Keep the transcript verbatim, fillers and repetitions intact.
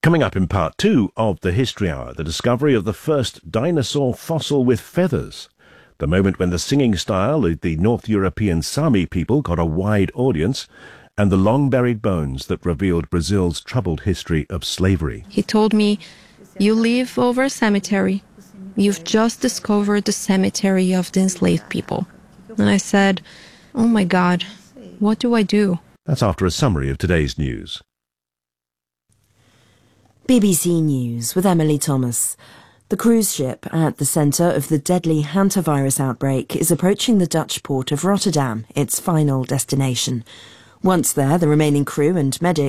Coming up in part two of the History Hour, the discovery of the first dinosaur fossil with feathers, the moment when the singing style of the North European Sami people got a wide audience, and the long-buried bones that revealed Brazil's troubled history of slavery. He told me, "You live over a cemetery. You've just discovered the cemetery of the enslaved people." And I said, "Oh my God, what do I do?" That's after a summary of today's news. B B C News with Emily Thomas. The cruise ship at the centre of the deadly hantavirus outbreak is approaching the Dutch port of Rotterdam, its final destination. Once there, the remaining crew and medics